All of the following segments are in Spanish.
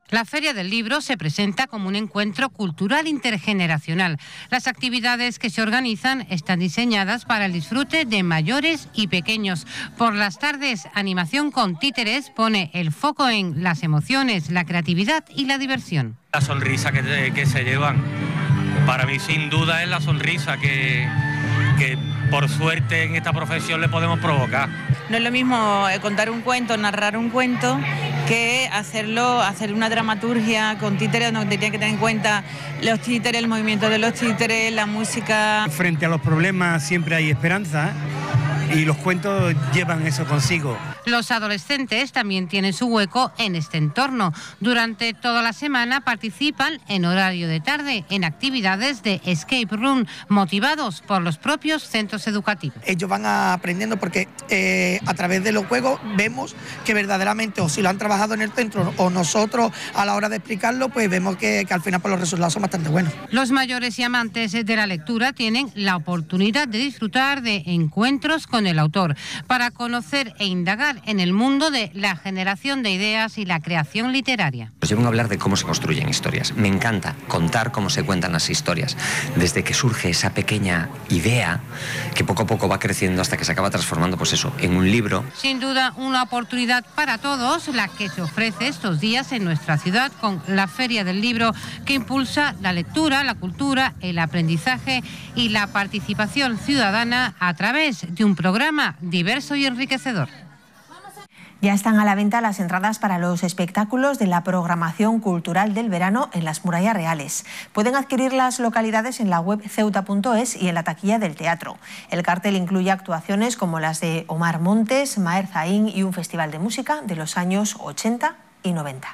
La Feria del Libro se presenta como un encuentro cultural intergeneracional. Las actividades que se organizan están diseñadas para el disfrute de mayores y pequeños. Por las tardes, animación con títeres pone el foco en las emociones, la creatividad y la diversión. La sonrisa que se llevan, para mí sin duda es la sonrisa que por suerte en esta profesión le podemos provocar. No es lo mismo contar un cuento, narrar un cuento, que hacer una dramaturgia con títeres, donde tiene que tener en cuenta los títeres, el movimiento de los títeres, la música. Frente a los problemas siempre hay esperanza y los cuentos llevan eso consigo. Los adolescentes también tienen su hueco en este entorno. Durante toda la semana participan en horario de tarde en actividades de escape room, motivados por los propios centros educativos. Ellos van aprendiendo porque a través de los juegos vemos que verdaderamente, o si lo han trabajado en el centro o nosotros a la hora de explicarlo, pues vemos que al final pues, los resultados son bastante buenos. Los mayores y amantes de la lectura tienen la oportunidad de disfrutar de encuentros con el autor para conocer e indagar en el mundo de la generación de ideas y la creación literaria. Os llevo a hablar de cómo se construyen historias. Me encanta contar cómo se cuentan las historias, desde que surge esa pequeña idea que poco a poco va creciendo hasta que se acaba transformando, pues eso, en un libro. Sin duda, una oportunidad para todos, la que se ofrece estos días en nuestra ciudad con la Feria del Libro, que impulsa la lectura, la cultura, el aprendizaje y la participación ciudadana a través de un programa diverso y enriquecedor. Ya están a la venta las entradas para los espectáculos de la programación cultural del verano en las Murallas Reales. Pueden adquirir las localidades en la web ceuta.es y en la taquilla del teatro. El cartel incluye actuaciones como las de Omar Montes, Maher Zain y un festival de música de los años 80 y 90.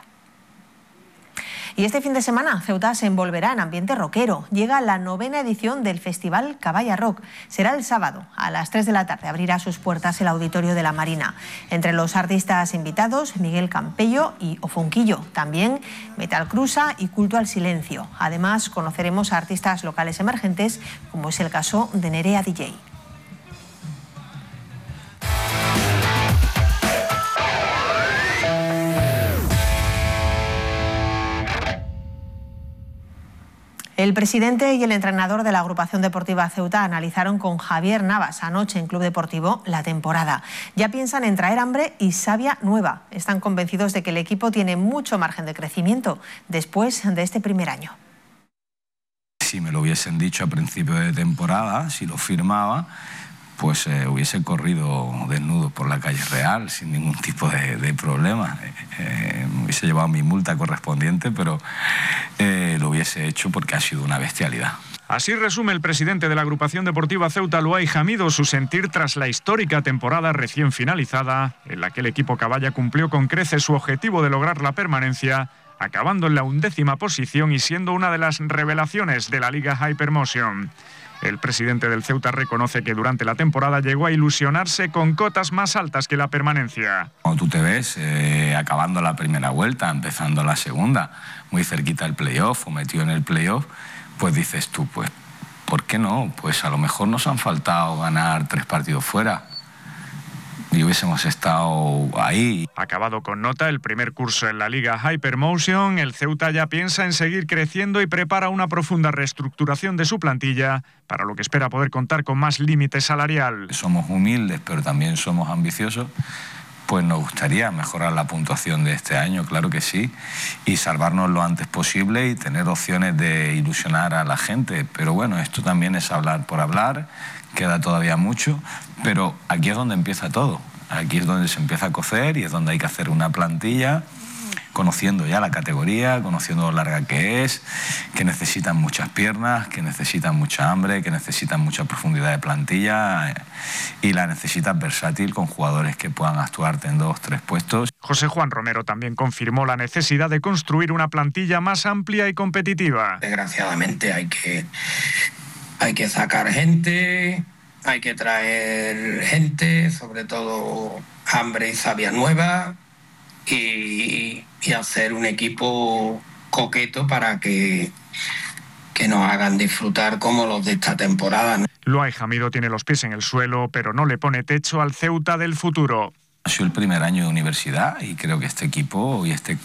Y este fin de semana Ceuta se envolverá en ambiente rockero. Llega la 9ª edición del Festival Caballa Rock. Será el sábado a las 3 de la tarde. Abrirá sus puertas el Auditorio de la Marina. Entre los artistas invitados, Miguel Campello y Ofunquillo. También Metal Cruza y Culto al Silencio. Además, conoceremos a artistas locales emergentes, como es el caso de Nerea DJ. El presidente y el entrenador de la agrupación deportiva Ceuta analizaron con Javier Navas anoche en Club Deportivo la temporada. Ya piensan en traer hambre y savia nueva. Están convencidos de que el equipo tiene mucho margen de crecimiento después de este primer año. Si me lo hubiesen dicho a principio de temporada, si lo firmaba, pues hubiese corrido desnudo por la calle Real sin ningún tipo de problema. Hubiese llevado mi multa correspondiente, pero lo hubiese hecho porque ha sido una bestialidad. Así resume el presidente de la agrupación deportiva Ceuta, Luay Hamido, su sentir tras la histórica temporada recién finalizada, en la que el equipo Caballa cumplió con creces su objetivo de lograr la permanencia, acabando en la 11ª posición y siendo una de las revelaciones de la Liga Hypermotion. El presidente del Ceuta reconoce que durante la temporada llegó a ilusionarse con cotas más altas que la permanencia. Cuando tú te ves acabando la primera vuelta, empezando la segunda, muy cerquita del playoff o metido en el playoff, pues dices tú, pues, ¿por qué no? Pues a lo mejor nos han faltado ganar 3 partidos fuera y hubiésemos estado ahí. Acabado con nota el primer curso en la Liga Hypermotion, el Ceuta ya piensa en seguir creciendo y prepara una profunda reestructuración de su plantilla, para lo que espera poder contar con más límite salarial. Somos humildes, pero también somos ambiciosos. Pues nos gustaría mejorar la puntuación de este año, claro que sí, y salvarnos lo antes posible y tener opciones de ilusionar a la gente. Pero bueno, esto también es hablar por hablar, queda todavía mucho, pero aquí es donde empieza todo. Aquí es donde se empieza a cocer y es donde hay que hacer una plantilla, conociendo ya la categoría, conociendo lo larga que es, que necesitan muchas piernas, que necesitan mucha hambre, que necesitan mucha profundidad de plantilla y la necesitas versátil con jugadores que puedan actuarte en 2 o 3 puestos. José Juan Romero también confirmó la necesidad de construir una plantilla más amplia y competitiva. Desgraciadamente hay que sacar gente, hay que traer gente, sobre todo hambre y savia nueva, y hacer un equipo coqueto para que nos hagan disfrutar como los de esta temporada. Luay Hamido tiene los pies en el suelo, pero no le pone techo al Ceuta del futuro. Ha sido el primer año de universidad y creo que este equipo y este